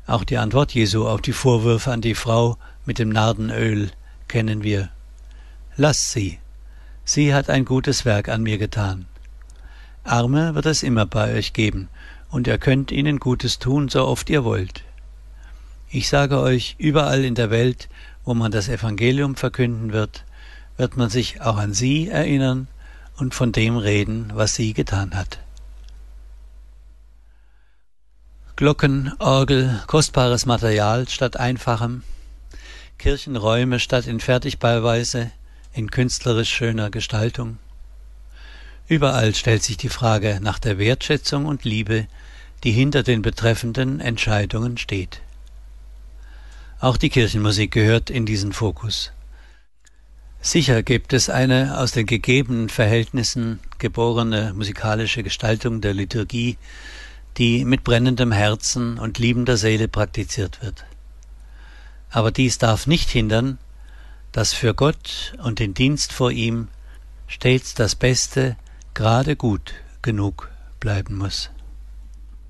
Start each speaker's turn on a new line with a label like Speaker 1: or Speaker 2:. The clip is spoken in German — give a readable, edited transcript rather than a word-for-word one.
Speaker 1: Auch die Antwort Jesu auf die Vorwürfe an die Frau mit dem Nardenöl kennen wir. Lasst sie. Sie hat ein gutes Werk an mir getan. Arme wird es immer bei euch geben, und ihr könnt ihnen Gutes tun, so oft ihr wollt. Ich sage euch, überall in der Welt, wo man das Evangelium verkünden wird, wird man sich auch an sie erinnern und von dem reden, was sie getan hat. Glocken, Orgel, kostbares Material statt einfachem, Kirchenräume statt in Fertigbauweise, in künstlerisch schöner Gestaltung. Überall stellt sich die Frage nach der Wertschätzung und Liebe, die hinter den betreffenden Entscheidungen steht. Auch die Kirchenmusik gehört in diesen Fokus. Sicher gibt es eine aus den gegebenen Verhältnissen geborene musikalische Gestaltung der Liturgie, die mit brennendem Herzen und liebender Seele praktiziert wird. Aber dies darf nicht hindern, dass für Gott und den Dienst vor ihm stets das Beste gerade gut genug bleiben muss.